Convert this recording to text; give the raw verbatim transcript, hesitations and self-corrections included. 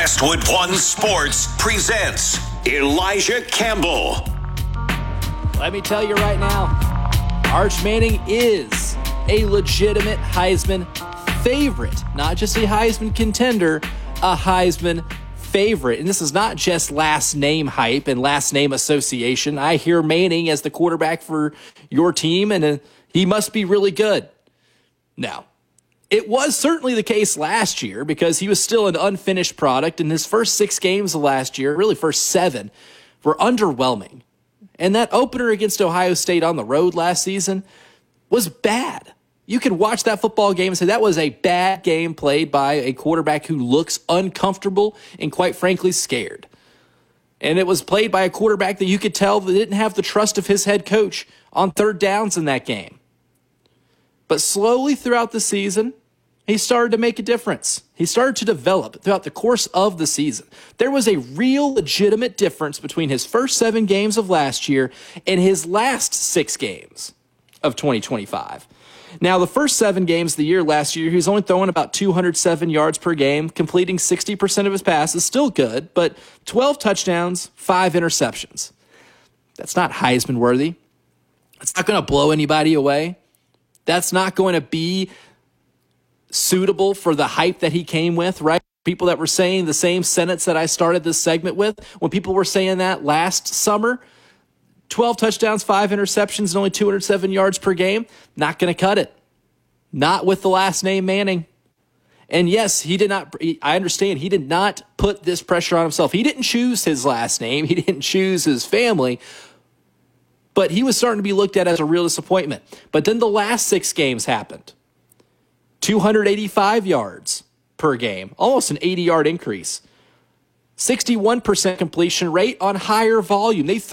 Westwood One Sports presents Elijah Campbell. Let me tell you right now, Arch Manning is a legitimate Heisman favorite. Not just a Heisman contender, a Heisman favorite. And this is not just last name hype and last name association. I hear Manning as the quarterback for your team, and uh, he must be really good. No. It was certainly the case last year because he was still an unfinished product, and his first six games of last year, really first seven, were underwhelming. And that opener against Ohio State on the road last season was bad. You could watch that football game and say that was a bad game played by a quarterback who looks uncomfortable and, quite frankly, scared. And it was played by a quarterback that you could tell that didn't have the trust of his head coach on third downs in that game. But slowly throughout the season, he started to make a difference. He started to develop throughout the course of the season. There was a real legitimate difference between his first seven games of last year and his last six games of twenty twenty-five. Now, the first seven games of the year last year, he was only throwing about two hundred seven yards per game, completing sixty percent of his passes. Still good, but twelve touchdowns, five interceptions. That's not Heisman worthy. It's not going to blow anybody away. That's not going to be suitable for the hype that he came with, right? People that were saying the same sentence that I started this segment with, when people were saying that last summer, twelve touchdowns, five interceptions, and only two hundred seven yards per game, not going to cut it. Not with the last name Manning. And yes, he did not, I understand, he did not put this pressure on himself. He didn't choose his last name. He didn't choose his family. But he was starting to be looked at as a real disappointment. But then the last six games happened. two hundred eighty-five yards per game, almost an eighty-yard increase. sixty-one percent completion rate on higher volume. They